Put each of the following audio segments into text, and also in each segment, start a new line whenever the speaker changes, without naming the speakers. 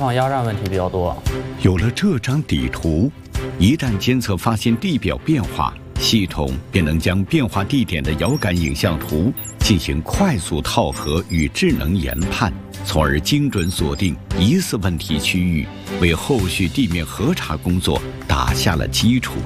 况压站问题比较多。
有了这张底图，一旦监测发现地表变化，系统便能将变化地点的遥感影像图进行快速套合与智能研判，从而精准锁定疑似问题区域，为后续地面核查工作打下了基础。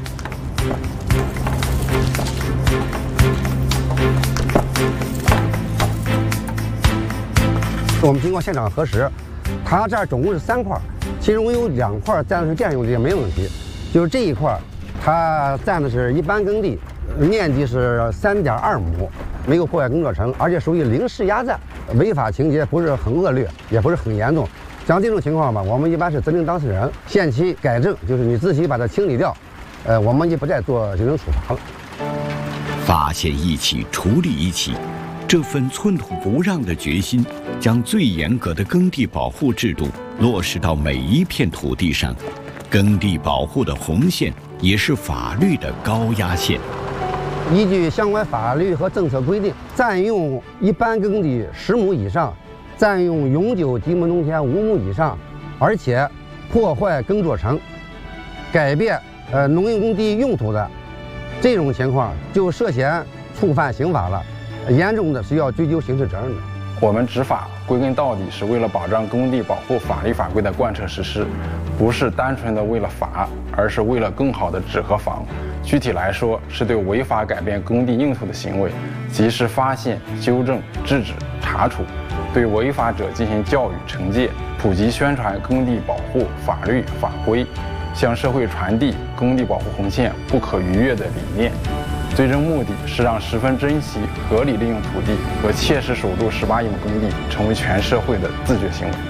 我们经过现场核实，它这儿总共是3块，其中有2块占的是电用地，没有问题。就是这一块，它占的是一般耕地，面积是3.2亩，没有破坏工作程，而且属于临时压站，违法情节不是很恶劣，也不是很严重。像这种情况吧，我们一般是责令当事人限期改正，就是你自己把它清理掉，我们就不再做行政处罚了。
发现一起，处理一起，这份寸土不让的决心，将最严格的耕地保护制度落实到每一片土地上。耕地保护的红线也是法律的高压线。
依据相关法律和政策规定，占用一般耕地10亩以上，占用永久基本农田5亩以上，而且破坏耕作程、改变农用耕地用途的这种情况，就涉嫌触犯刑法了，严重的是要追究刑事责任的。
我们执法归根到底是为了保障耕地保护法律法规的贯彻实施，不是单纯的为了罚，而是为了更好的治和防。具体来说，是对违法改变耕地用途的行为及时发现、纠正、制止、查处，对违法者进行教育惩戒，普及宣传耕地保护法律法规，向社会传递耕地保护红线不可逾越的理念。最终目的是让十分珍惜、合理利用土地和切实守住18亿亩耕地成为全社会的自觉行为。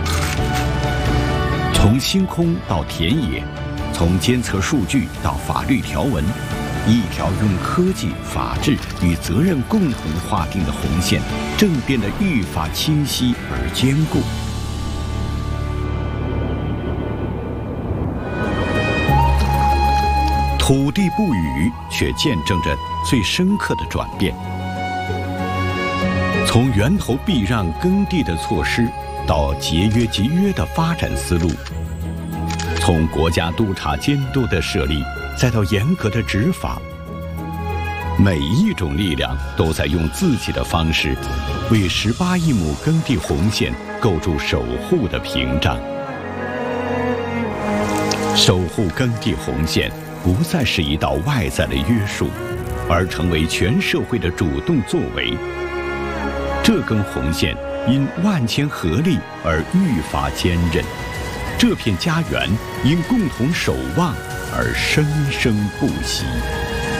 从星空到田野，从监测数据到法律条文，一条用科技、法治与责任共同划定的红线，正变得愈发清晰而坚固。土地不语，却见证着最深刻的转变。从源头避让耕地的措施，到节约集约的发展思路；从国家督察监督的设立，再到严格的执法，每一种力量都在用自己的方式，为18亿亩耕地红线构筑守护的屏障。守护耕地红线不再是一道外在的约束，而成为全社会的主动作为。这根红线因万千合力而愈发坚韧，这片家园因共同守望而生生不息。